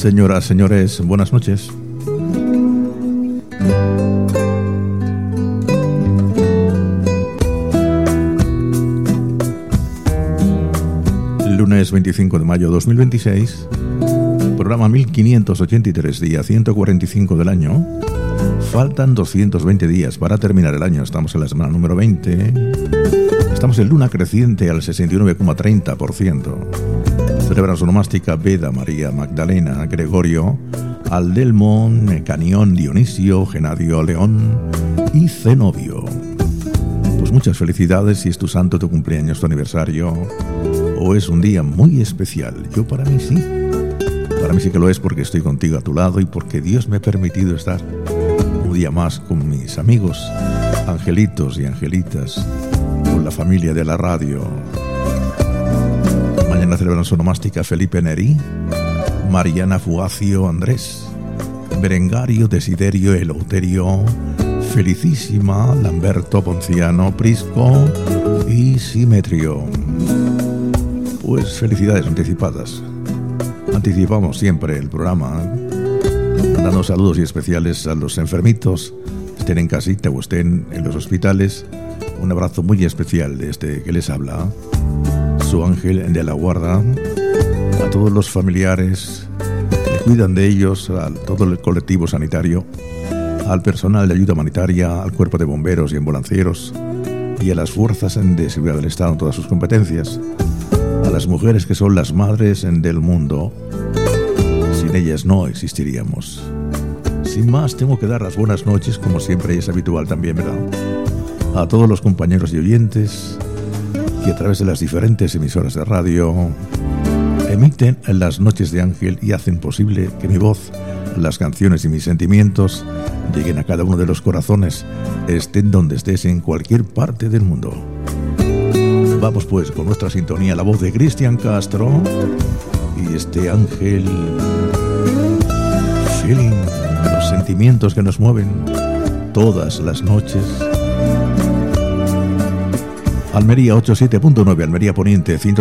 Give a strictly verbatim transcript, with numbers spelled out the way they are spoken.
Señoras, señores, buenas noches. Lunes veinticinco de mayo de dos mil veintiséis, programa mil quinientos ochenta y tres, día ciento cuarenta y cinco del año. Faltan doscientos veinte días para terminar el año. Estamos en la semana número veinte. Estamos en luna creciente al sesenta y nueve coma treinta por ciento. Celebran su nomástica Beda, María, Magdalena, Gregorio, Aldelmón, Canión, Dionisio, Genadio, León y Zenobio. Pues muchas felicidades si es tu santo, tu cumpleaños, tu aniversario o es un día muy especial. Yo para mí sí. Para mí sí que lo es porque estoy contigo a tu lado y porque Dios me ha permitido estar un día más con mis amigos, angelitos y angelitas, con la familia de la radio. Mañana celebran su nomástica Felipe Neri, Mariana Fuacio Andrés, Berengario, Desiderio, Eleuterio, Felicísima, Lamberto, Ponciano, Prisco y Simetrio. Pues felicidades anticipadas. Anticipamos siempre el programa, dando saludos y especiales a los enfermitos, estén en casita o estén en los hospitales. Un abrazo muy especial de este que les habla, su ángel de la guarda, a todos los familiares que cuidan de ellos, a todo el colectivo sanitario, al personal de ayuda humanitaria, al cuerpo de bomberos y ambulancieros y a las fuerzas de seguridad del Estado en todas sus competencias, a las mujeres que son las madres del mundo. Sin ellas no existiríamos. Sin más, tengo que dar las buenas noches, como siempre es habitual también, ¿verdad?, a todos los compañeros y oyentes que a través de las diferentes emisoras de radio emiten las noches de Ángel y hacen posible que mi voz, las canciones y mis sentimientos lleguen a cada uno de los corazones, estén donde estés en cualquier parte del mundo. Vamos pues con nuestra sintonía, la voz de Cristian Castro y este ángel feeling, los sentimientos que nos mueven todas las noches. Almería ochenta y siete punto nueve, Almería Poniente ciento